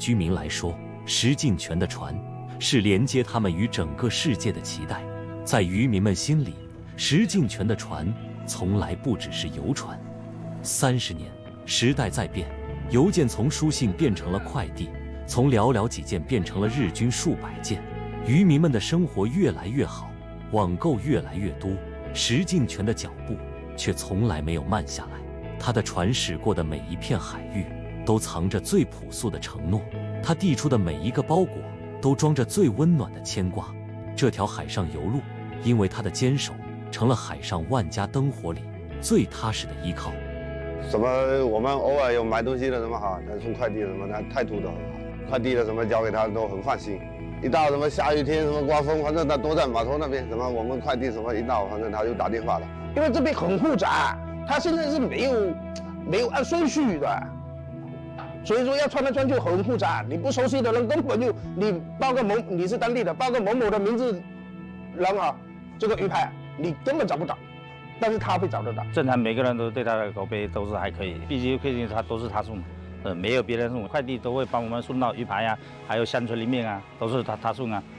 居民来说，石敬泉的船是连接他们与整个世界的脐带。在渔民们心里，石敬泉的船从来不只是游船。30年，时代在变，邮件从书信变成了快递，从寥寥几件变成了日均数百件。渔民们的生活越来越好，网购越来越多，石敬泉的脚步却从来没有慢下来。他的船驶过的每一片海域，都藏着最朴素的承诺；他递出的每一个包裹，都装着最温暖的牵挂。这条海上游路，因为他的坚守，成了海上万家灯火里最踏实的依靠。 什么我们偶尔有买东西的什么哈，他送快递的什么，他态度都很好，快递的什么交给他都很放心。一到什么下雨天什么刮风，反正他都在码头那边，什么我们快递什么一到，反正他就打电话了。 因为这边很复杂，他现在是没有按顺序的，所以说要穿来穿去很复杂。你不熟悉的人根本就你报个你是当地的，报个某某的名字人啊，这个鱼排你根本找不到。但是他会找得到。 正常每个人都对他的口碑都是还可以，毕竟都是他送，没有别人送，快递都会帮我们送到鱼排啊，还有乡村里面啊，都是他送啊。